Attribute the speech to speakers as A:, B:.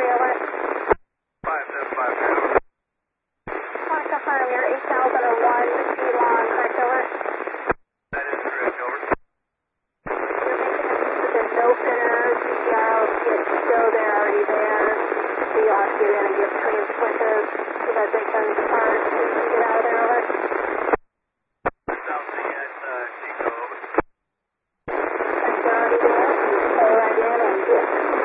A: 3 over.
B: 5753.
A: Want to confirm your 8001 Elon, correct, over?
B: That is correct, over.
A: You're making a piece of the no center, CPRO kit still there, already there. So you'll have to get in and get train switches so that they can depart so you can get out of there, over.
B: South Sea at Chico, over.
A: And you're already there, so you pull right in and get